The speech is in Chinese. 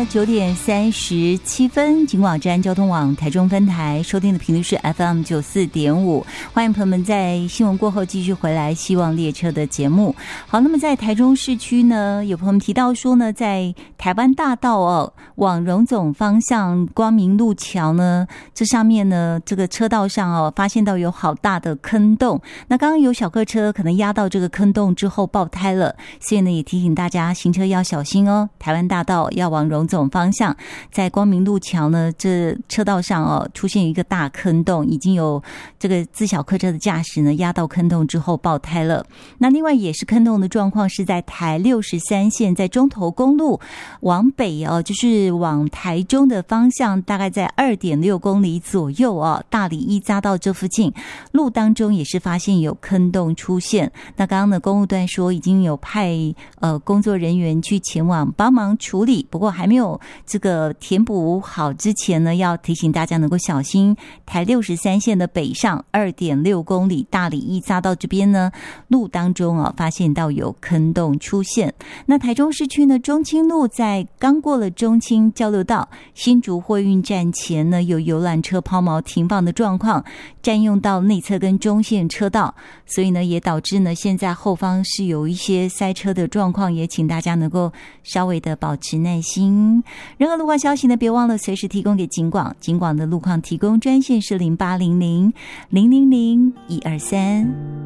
9:37，警广治安交通网台中分台收听的频率是 FM94.5，欢迎朋友们在新闻过后继续回来希望列车的节目。好，那么在台中市区呢，有朋友们提到说呢，在台湾大道往荣总方向光明路桥呢，这上面呢这个车道上发现到有好大的坑洞，那刚刚有小客车可能压到这个坑洞之后爆胎了，所以呢也提醒大家行车要小心哦。台湾大道要往荣总方向，在光明路桥呢这车道上出现一个大坑洞，已经有这个自小客车的驾驶呢压到坑洞之后爆胎了。那另外也是坑洞的状况是在台63线，在中投公路往北就是往台中的方向，大概在 2.6 公里左右大里一匝道这附近路当中也是发现有坑洞出现。那刚刚呢公务段说已经有派工作人员去前往帮忙处理，不过还没有这个填补好之前呢，要提醒大家能够小心台63线的北上 2.6 公里大里一匝道这边呢路当中发现到有坑洞出现。那台中市区呢中清路在刚过了中清交流道新竹货运站前呢有游览车抛锚停放的状况，占用到内侧跟中线车道，所以呢也导致呢现在后方是有一些塞车的状况，也请大家能够稍微的保持耐心。任何路况消息呢别忘了随时提供给警广的路况提供专线是0800 000 123。